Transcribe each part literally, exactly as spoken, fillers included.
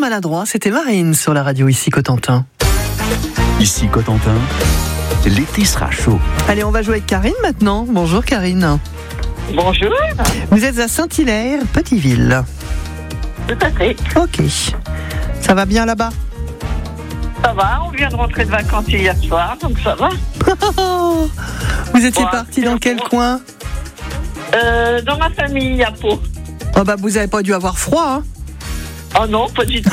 maladroit, c'était Marine sur la radio ici Cotentin. Ici Cotentin, l'été sera chaud. Allez, on va jouer avec Karine maintenant. Bonjour Karine. Bonjour. Vous êtes à Saint-Hilaire, Petite-Ville. Tout à fait. Ok. Ça va bien là-bas? Ça va, on vient de rentrer de vacances hier soir, donc ça va. Vous étiez Ouais, parti dans quel coin? euh, Dans ma famille, à Pau. Oh bah vous avez pas dû avoir froid, hein? Oh non, pas du tout.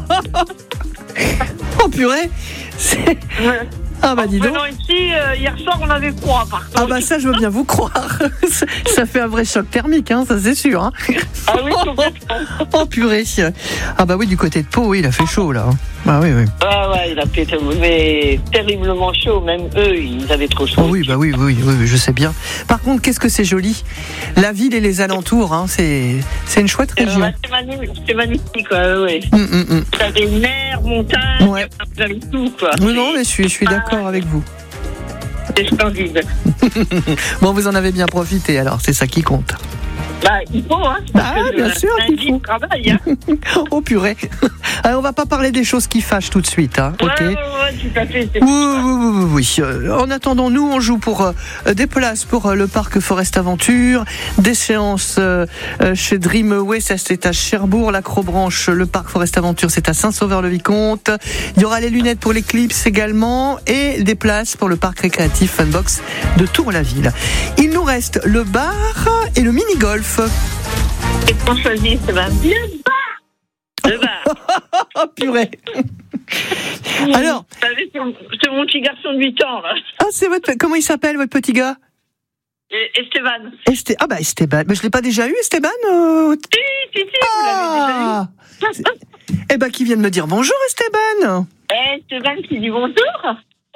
Oh purée. C'est... Ah bah dis donc. Venant ici, euh, hier soir, on avait froid, par contre. Ah bah ça, je veux bien vous croire. Ça fait un vrai choc thermique, hein, ça c'est sûr. Hein. Ah oui, complètement. Oh purée. Ah bah oui, du côté de Pau, oui, il a fait chaud là. Bah oui, oui. Ah ouais, il a fait mais terriblement chaud. Même eux, ils avaient trop chaud. Oh oui, bah oui, oui, oui, oui, je sais bien. Par contre, qu'est-ce que c'est joli. La ville et les alentours, hein, c'est, c'est une chouette région. Ouais, c'est, magnifique, c'est magnifique, quoi, ouais. Hum, hum, hum. Vous avez mer, montagne, Ouais. vous avez tout, quoi. Oui, non, mais je suis, je suis d'accord avec vous. C'est splendide. Bon, vous en avez bien profité, alors, c'est ça qui compte. Bah, il faut, hein. Bah, parce que bien le sûr lundi, qu'il faut. il travaille, hein. Oh purée. Alors, on va pas parler des choses qui fâchent tout de suite, hein, Ouais, ok? ouais, ouais, tout à fait. C'est Oui, oui, oui, oui, oui. Euh, En attendant, nous, on joue pour euh, des places pour euh, le parc Forest Aventure, des séances euh, euh, chez Dreamway, ça c'est à Cherbourg, l'Acrobranche, le parc Forest Aventure, c'est à Saint-Sauveur-le-Vicomte. Il y aura les lunettes pour l'Eclipse également et des places pour le parc récréatif Funbox de Tour-la-Ville. Il nous reste le bar et le mini-golf. Et qu'on choisit, ça va bien le bar. Le bar. Oh purée. Alors, Vous savez, c'est mon, c'est mon petit garçon de huit ans, là. ah, c'est votre, comment il s'appelle votre petit gars? Et Esteban. Esté- ah bah Esteban, mais je l'ai pas déjà eu Esteban euh... Si, si, si, vous l'avez Ah déjà eu. Eh ben qui vient de me dire bonjour Esteban. Esteban qui dit bonjour.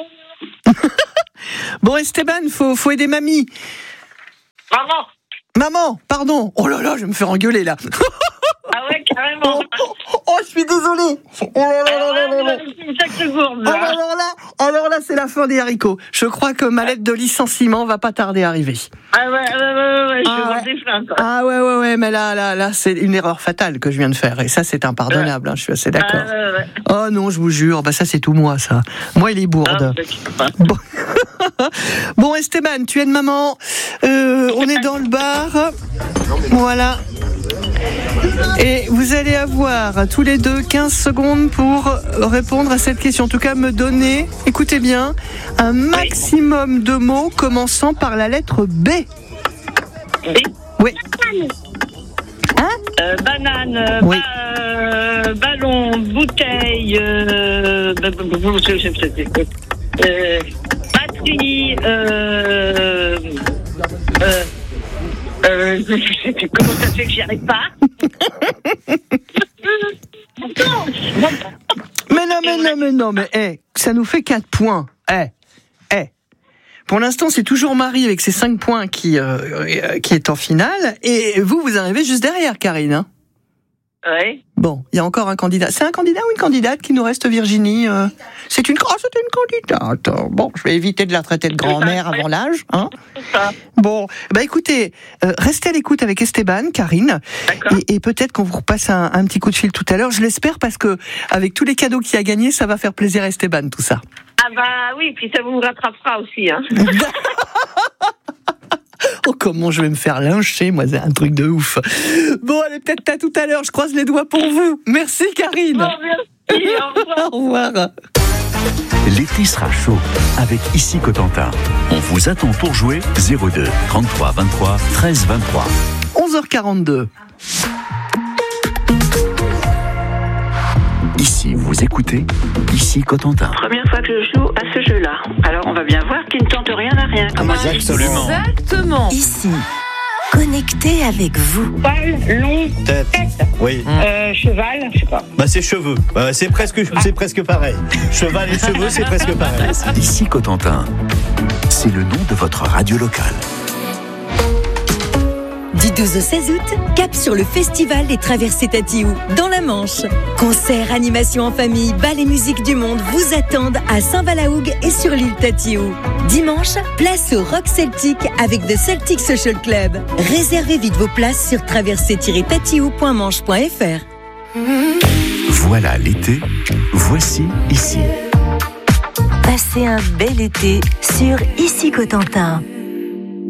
Bon Esteban, faut, faut aider mamie. Maman. Maman, pardon. Oh là là, je vais me faire engueuler là. Ah ouais, carrément. Oh, oh, oh, je suis désolé. Oh là là là là là là. C'est une sacrée gourde, Oh, là. alors là, alors là, c'est la fin des haricots. Je crois que ma lettre de licenciement va pas tarder à arriver. Ah ouais, ouais, ouais, ouais, ouais, je Ah vais voir ouais. des flingues, quoi. Ah ouais, ouais, ouais, mais là, là, là, c'est une erreur fatale que je viens de faire. Et ça, c'est impardonnable, hein, je suis assez d'accord. Ah ouais, ouais. Oh non, je vous jure, bah ça, c'est tout moi, ça. Moi, il est Ah, bourde. je sais pas. Bon. Bon, Esteban, tu aides maman. Euh, on est dans le bar. Voilà. Et vous allez avoir tous les deux quinze secondes pour répondre à cette question. En tout cas, me donner, écoutez bien, un maximum de mots commençant par la lettre B. B. Oui. Hein? Euh, banane, euh, Oui. ba- euh, ballon, bouteille, euh, bah, bah, bah, je- je- je- je- euh, batterie, euh, euh, euh, je sais plus comment ça se fait que j'y arrive pas. Mais non, mais non, mais non, mais hey, ça nous fait quatre points. Eh, eh. Pour l'instant, c'est toujours Marie avec ses cinq points qui, euh, euh, qui est en finale. Et vous, vous arrivez juste derrière, Karine. Hein. Ouais. Bon, il y a encore un candidat. C'est un candidat ou une candidate qui nous reste, Virginie? euh C'est une, oh, c'est une candidate. Bon, je vais éviter de la traiter de grand-mère avant l'âge. Hein. Ça. Bon, bah écoutez, euh, restez à l'écoute avec Esteban, Karine, D'accord. et, et peut-être qu'on vous repasse un, un petit coup de fil tout à l'heure. Je l'espère parce que avec tous les cadeaux qu'il a gagnés, ça va faire plaisir à Esteban, tout ça. Ah bah oui, puis ça vous rattrapera aussi, hein. Oh, comment je vais me faire lyncher, moi, c'est un truc de ouf. Bon, allez, peut-être à tout à l'heure, je croise les doigts pour vous. Merci, Karine. Bon, merci, au revoir. Au revoir. L'été sera chaud avec Ici Cotentin. On vous attend pour jouer zéro deux trente-trois vingt-trois treize vingt-trois. onze heures quarante-deux. Ici, vous écoutez Ici Cotentin. Première fois que je joue à ce jeu-là. Alors on va bien voir qu'il ne tente rien à rien. Comment Absolument. Exactement. Ici, connecté avec vous. Cheval, long, Tête. Oui. euh, cheval, je sais pas. Bah c'est cheveux. Euh, c'est presque, c'est presque pareil. Cheval et cheveux, c'est presque pareil. Ici Cotentin. C'est le nom de votre radio locale. Du douze au seize août, cap sur le festival des Traversées Tatiou, dans la Manche. Concerts, animations en famille, bal et musique du monde vous attendent à Saint-Valahougue et sur l'île Tatiou. Dimanche, place au Rock Celtic avec The Celtic Social Club. Réservez vite vos places sur traversée tiret tatiou point manche point f r. Vous Voilà l'été, voici ici. Passez un bel été sur Ici Cotentin.